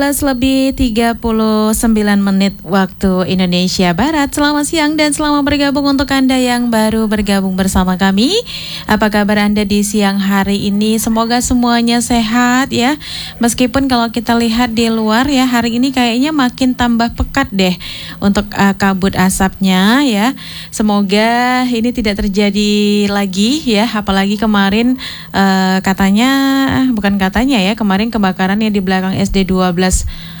lebih 39 menit waktu Indonesia Barat. Selamat siang dan selamat bergabung untuk Anda yang baru bergabung bersama kami. Apa kabar Anda di siang hari ini? Semoga semuanya sehat ya. Meskipun kalau kita lihat di luar ya, hari ini kayaknya makin tambah pekat deh untuk kabut asapnya ya. Semoga ini tidak terjadi lagi ya. Apalagi kemarin kemarin kebakaran yang di belakang SD 12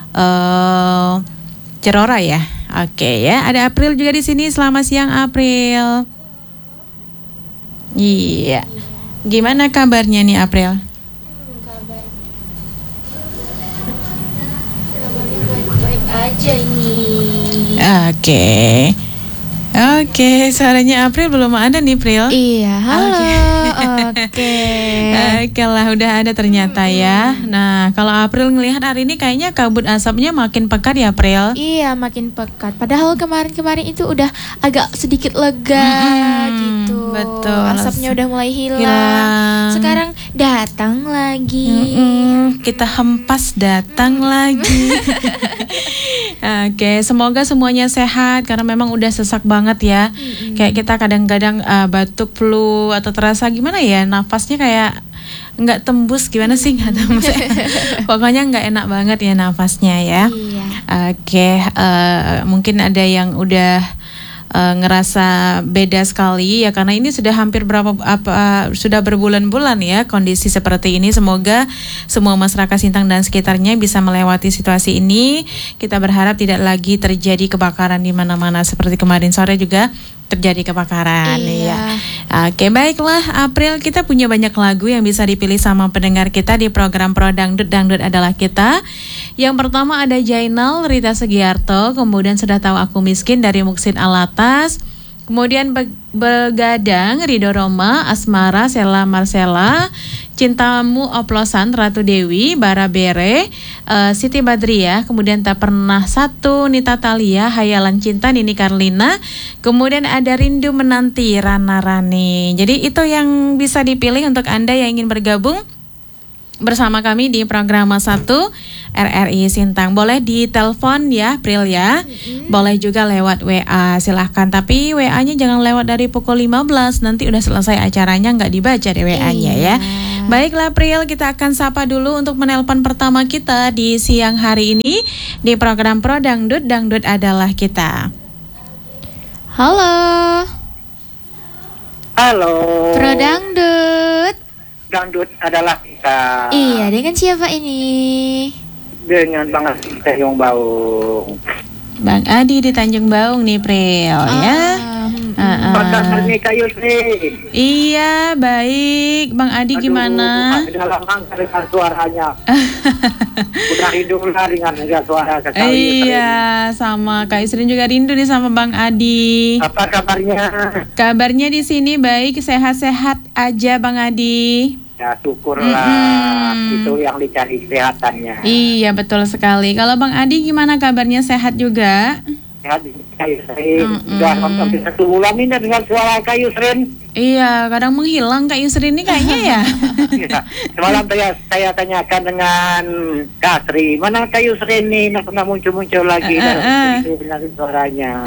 Cerora ya. Oke ya, ada April juga di sini. Selamat siang April. Iya. Gimana kabarnya nih April? Kabarnya baik-baik aja ini. Oke, suaranya April belum ada nih, April. Iya, halo. Oke lah, udah ada ternyata ya. Nah, kalau April ngelihat hari ini kayaknya kabut asapnya makin pekat ya, April. Iya, makin pekat. Padahal kemarin-kemarin itu udah agak sedikit lega gitu. Betul. Asapnya udah mulai hilang. Sekarang datang lagi. Kita hempas datang lagi. Oke, semoga semuanya sehat karena memang udah sesak banget ya. Kayak kita kadang-kadang batuk, flu atau terasa gimana ya, nafasnya kayak nggak tembus, gimana sih nggak tembus. Pokoknya nggak enak banget ya nafasnya ya. Iya. Oke, mungkin ada yang udah ngerasa beda sekali ya, karena ini sudah hampir sudah berbulan-bulan ya kondisi seperti ini. Semoga semua masyarakat Sintang dan sekitarnya bisa melewati situasi ini. Kita berharap tidak lagi terjadi kebakaran di mana-mana seperti kemarin sore juga terjadi kebakaran. Iya. Ya. Oke, baiklah April, kita punya banyak lagu yang bisa dipilih sama pendengar kita di program Pro Dangdut, Dangdut Adalah Kita. Yang pertama ada Jainal, Rita Segiarto, kemudian Sudah Tahu Aku Miskin dari Muksin Alatas, kemudian Begadang, Ridho Roma, Asmara, Sela Marcella, Cintamu Oplosan, Ratu Dewi, Bara Bere, Siti Badriah, kemudian Tak Pernah Satu, Nita Talia, Hayalan Cinta, Nini Karlina, kemudian ada Rindu Menanti, Rana Rani. Jadi itu yang bisa dipilih untuk Anda yang ingin bergabung bersama kami di program 1 RRI Sintang. Boleh di telepon ya, April ya. Boleh juga lewat WA, silahkan. Tapi WA-nya jangan lewat dari pukul 15. Nanti udah selesai acaranya nggak dibaca deh WA-nya ya. Baiklah April, kita akan sapa dulu untuk menelpon pertama kita di siang hari ini di program Pro Dangdut, Dangdut Adalah Kita. Halo. Halo. Pro Dangdut. Dangdut Adalah Kita. Iya, dengan siapa ini? Dengan Bang Adi di Tanjung Baung. Bang Adi di Tanjung Baung nih, April ya. Kabarnya Kak Yusri. Iya, baik. Bang Adi gimana? Udah lama dengan suaranya. Udah rindu lah dengan suara Kak Yusri. Iya, sama Kak Yusrin juga rindu nih sama Bang Adi. Apa kabarnya? Kabarnya di sini baik, sehat-sehat aja Bang Adi. Ya syukurlah, itu yang dicari kesehatannya. Iya, betul sekali. Kalau Bang Adi gimana kabarnya, sehat juga? Sehat Kak Yusri. Udah hampir 1 bulan ini dengan suara Kak Yusrin. Iya, kadang menghilang Kak Yusrin ini kayaknya ya. Ya, semalam saya tanyakan dengan Kak Sri, mana Kak Yusrin nih, nggak pernah muncul-muncul lagi dengan suaranya.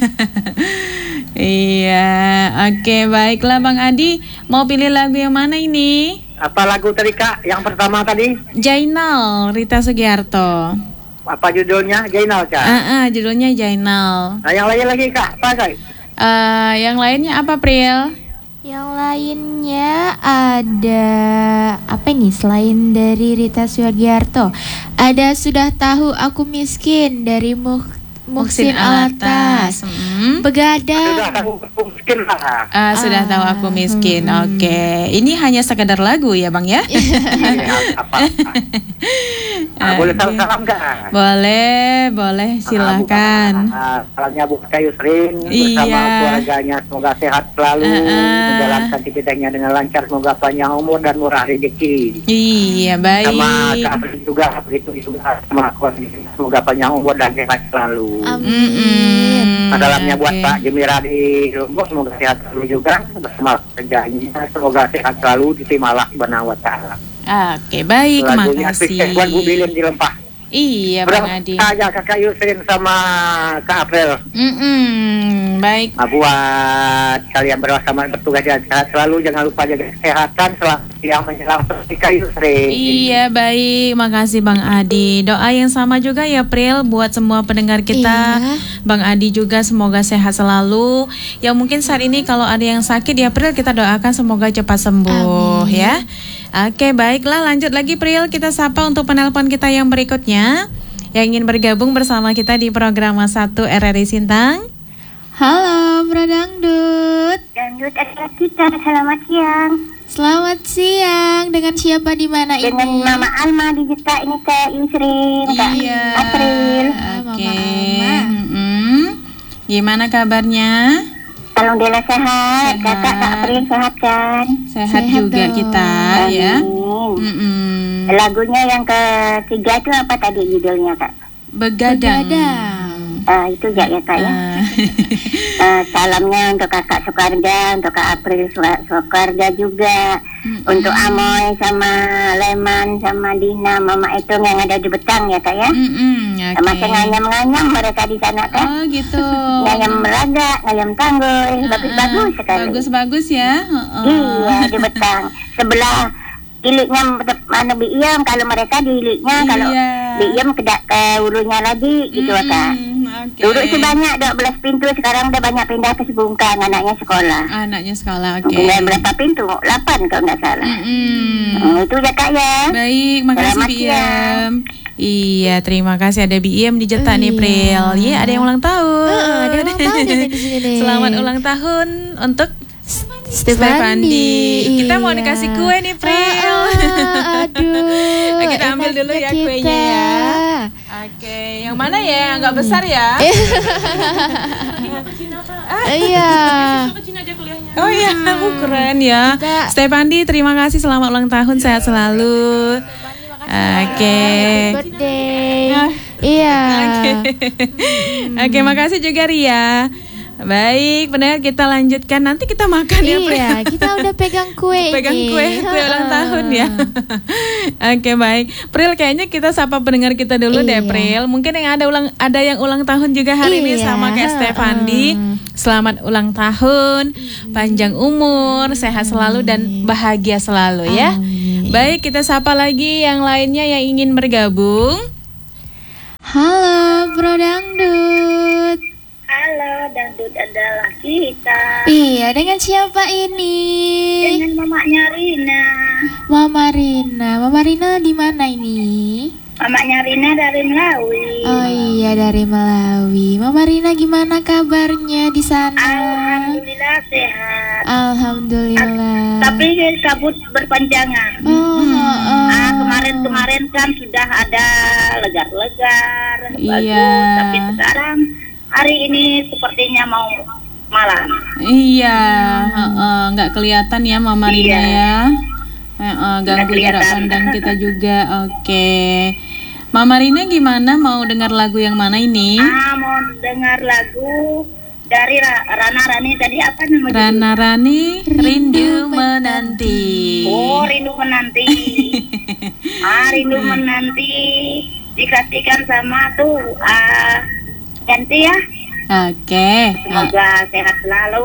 Iya, oke, baiklah Bang Adi, mau pilih lagu yang mana ini? Apa lagu tadi Kak, yang pertama tadi? Jainal, Rita Segiarto. Apa judulnya? Jainal Kak? Judulnya Jainal. Nah yang lain lagi Kak, apa Kak? Yang lainnya apa, Pril? Yang lainnya ada apa nih selain dari Rita Sugiarto? Ada Sudah Tahu Aku Miskin dari Muksin Alatas. Begadang. Sudah tahu aku miskin lah. Sudah Tahu Aku Miskin. Oke. Ini hanya sekedar lagu ya Bang ya? Iya, apa? Boleh salam Kak? Boleh, silakan. Salamnya buat Kak Yusrin bersama keluarganya, semoga sehat selalu, menjalankan aktivitasnya dengan lancar, semoga panjang umur dan murah rezeki. Iya, baik. Sama Kak April juga begitu juga, sama keluarga, semoga panjang umur dan sehat selalu. Amin. Dalamnya buat Pak Jemira di Lombok, semoga sehat selalu juga bersama kerjanya, semoga sehat selalu, diterima Allah Subhanahu wa Ta'ala. Oke, baik, Lagunya makasih. Lagunya buat Bu Bilin di Lempah. Iya Bang Adi. Saya Kakak Yusrin sama Kak April. Baik. Buat kalian bersama bertugas dan sehat selalu, jangan lupa jaga kesehatan selalu yang menjelang Kak Yusrin. Iya baik, makasih Bang Adi. Doa yang sama juga ya April buat semua pendengar kita. Bang Adi juga semoga sehat selalu. Yang mungkin saat ini kalau ada yang sakit ya April, kita doakan semoga cepat sembuh. Amin. Ya. Oke, baiklah, lanjut lagi Pril, kita sapa untuk penelpon kita yang berikutnya yang ingin bergabung bersama kita di program 1 RRI Sintang. Halo, Bro Dangdut. Dangdut adalah kita. Selamat siang. Selamat siang. Dengan siapa di mana ini? Dengan Mama Alma di Jeta ini Kak Yusrin, Kak April. Oke. Gimana kabarnya? Alhamdulillah sehat. Kakak Kak April sehat kan? Sehat juga dong. Kita ya. Lagunya yang ketiga itu apa tadi judulnya Kak? Begadang. Itu ya Kak ya. Salamnya untuk Kakak Soekarda, untuk Kak April Soekarda juga, untuk Amoy sama Leman sama Dina, Mama Etong yang ada di Betang ya Kak ya. Masih nganyam-nganyam mereka di sana Kak. Oh gitu. Nganyam Meraga, nganyam Tangguh, bagus sekali. Bagus ya. Iya di Betang. Sebelah iliknya mana Biam, kalau mereka di iliknya, kalau Biam ke hulunya lagi gitu Kak. Dulu itu banyak 12 pintu, sekarang udah banyak pindah ke Sebungkang, anaknya sekolah. Oke. Berapa pintu? 8 kalau nggak salah. Itu ya Kak ya. Baik, makasih Biam. Iya, terima kasih ada BIM di Jeta nih Pril. Iya, ada yang ulang tahun. Ada ulang tahun di sini. Selamat ulang tahun untuk Stefandi. Kita mau dikasih kue nih Pril. Aduh. Kita ambil dulu ya kuenya ya. Oke, yang mana ya? Yang nggak besar ya? Iya. Oh iya, keren ya. Stefandi, terima kasih, selamat ulang tahun, sehat selalu. Oke. Birthday. Iya. Oke, makasih juga Ria. Baik, benar, kita lanjutkan. Nanti kita makan ya, Pril. Iya, kita udah pegang kue. Kue ulang tahun ya. Oke, baik. Pril, kayaknya kita sapa pendengar kita dulu deh, Pril. Mungkin yang ada yang ulang tahun juga hari ini sama kayak Stefandi. Selamat ulang tahun, panjang umur, sehat selalu dan bahagia selalu ya. Baik, kita sapa lagi yang lainnya yang ingin bergabung. Halo, Bro Dangdut. Halo, Dangdut adalah kita. Iya, dengan siapa ini? Dengan mamanya Rina. Mama Rina di mana ini? Mamanya Rina dari Melawi. Oh iya, dari Melawi. Mama Rina gimana kabarnya di sana? Alhamdulillah sehat. Alhamdulillah. Tapi kabut berpanjangan. Kemarin kan sudah ada legar-legar, bagus. Tapi sekarang hari ini sepertinya mau malam. Iya, nggak kelihatan ya Mama Rina ya. Ganggu jarak pandang kita juga. Oke. Mama Rina gimana, mau dengar lagu yang mana ini? Mau dengar lagu dari Rana Rani tadi, apa namanya? Rana Rani, Rindu Menanti. Oh, Rindu Menanti. Rindu Menanti dikasihkan sama tuh ganti ya. Oke. Semoga sehat selalu.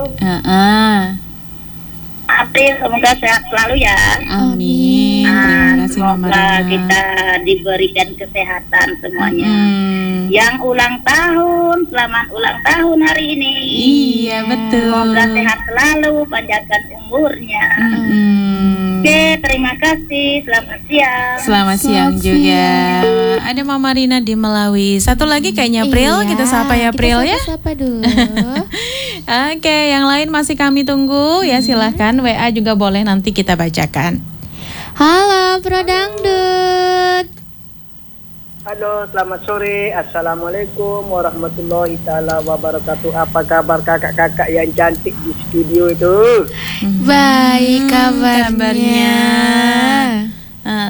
April, semoga sehat selalu ya. Amin. Terima kasih Mama Semoga Rina. kita diberikan kesehatan semuanya. Yang ulang tahun, selamat ulang tahun hari ini. Iya, betul. Semoga sehat selalu, panjangkan umurnya. Oke, terima kasih. Selamat siang. Selamat siang juga. Ada Mama Rina di Melawi. Satu lagi kayaknya April, kita sapa ya April ya. Kita sapa dulu. Oke, yang lain masih kami tunggu ya, silahkan WA juga boleh, nanti kita bacakan. Halo, Bro Dangdut. Halo, selamat sore. Assalamualaikum warahmatullahi ta'ala wabarakatuh. Apa kabar kakak-kakak yang cantik di studio itu? Baik kabarnya.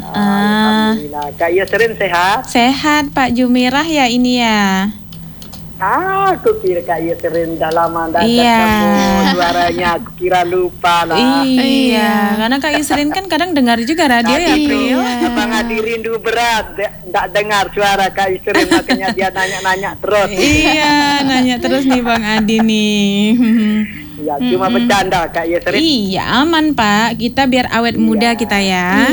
Alhamdulillah. Kak Yusrin sehat? Sehat Pak Jumirah ya ini ya. Aku kira Kak Yusrin dah lama dah Iya. ketemu suaranya, aku kira lupa lah. Iya, karena Kak Yusrin kan kadang dengar juga radio ya, April. Abang Adi rindu berat, tak dengar suara Kak Yusrin, makanya dia nanya-nanya terus. Iya, nanya terus nih Bang Adi nih. Ya, cuma bercanda Kak Yusrin. Iya, aman Pak. Kita biar awet muda kita ya.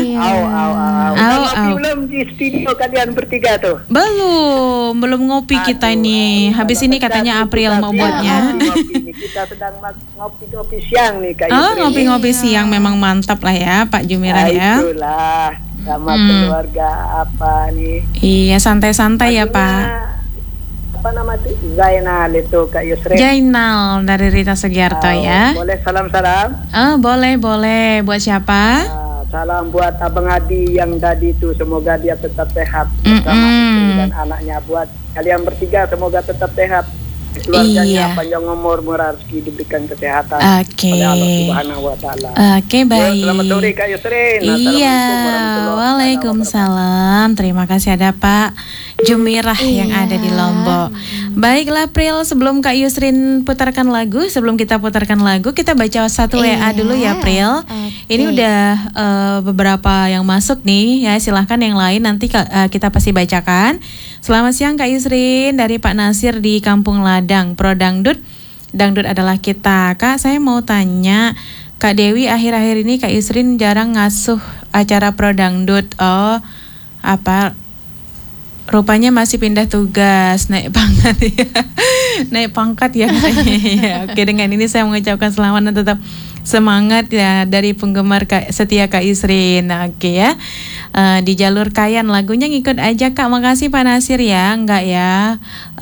Udah belum di studio kalian bertiga tuh? Belum ngopi kita ini. Habis ini katanya April mau buatnya. Ngopi. Kita sedang ngopi-ngopi siang nih Kak Oh, Yusrin. ngopi-ngopi siang memang mantap lah ya Pak Jumirah ya. Itulah, sama keluarga apa nih. Iya, santai-santai ya Pak. Apa nama itu? Zainal itu Kak Yusrin. Jainal dari Rita Sugiarto ya. Boleh salam-salam? Boleh. Buat siapa? Salam buat Abang Adi yang tadi itu, semoga dia tetap sehat bersama istri dan anaknya. Buat kalian bertiga semoga tetap sehat. Keluarganya panjang umur, murah rezeki, diberikan kesehatan oleh Allah Subhanahu wa taala. Oke, baik. Selamat sore Kak Yusrin. Iya, waalaikumsalam. Terima kasih ada Pak Jumirah yang ada di Lombok. Baiklah April, sebelum Kak Yusrin putarkan lagu, sebelum kita putarkan lagu, kita baca satu WA dulu ya April. Ini udah beberapa yang masuk nih ya, silahkan yang lain nanti kita pasti bacakan. Selamat siang Kak Yusrin, dari Pak Nasir di Kampung Ladang, Pro Dangdut. Dangdut adalah kita. Kak, saya mau tanya, Kak Dewi akhir-akhir ini Kak Yusrin jarang ngasuh acara Pro Dangdut. Oh, apa? Rupanya masih pindah tugas, naik pangkat ya. Naik pangkat ya katanya. Ya, oke, dengan ini saya mengucapkan selamat dan tetap semangat ya dari penggemar setia Kak Yusrin. Oke ya. Di jalur Kayan lagunya ngikut aja Kak. Makasih Pak Nasir ya. Enggak ya.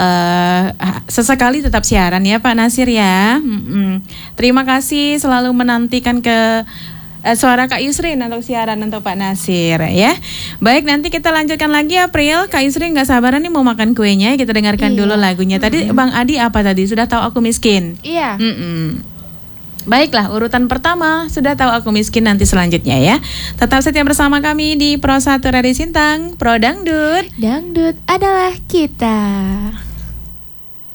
Sesekali tetap siaran ya Pak Nasir ya. Terima kasih selalu menantikan ke suara Kak Yusrin untuk siaran untuk Pak Nasir ya. Baik, nanti kita lanjutkan lagi April. Kak Yusrin gak sabaran nih mau makan kuenya. Kita dengarkan dulu lagunya. Tadi Bang Adi apa tadi? Sudah tahu aku miskin? Iya. Baiklah, urutan pertama sudah tahu aku miskin, nanti selanjutnya ya. Tetap setia bersama kami di Pro 1 Radio Sintang, Pro Dangdut. Dangdut adalah kita.